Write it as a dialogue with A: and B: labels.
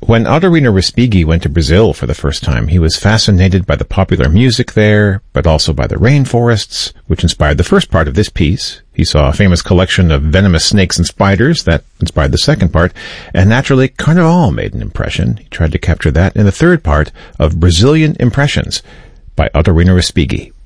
A: When Ottorino Respighi went to Brazil for the first time, he was fascinated by the popular music there, but also by the rainforests, which inspired the first part of this piece. He saw a famous collection of venomous snakes and spiders that inspired the second part, and naturally, Carnaval made an impression. He tried to capture that in the third part of Brazilian Impressions by Ottorino Respighi.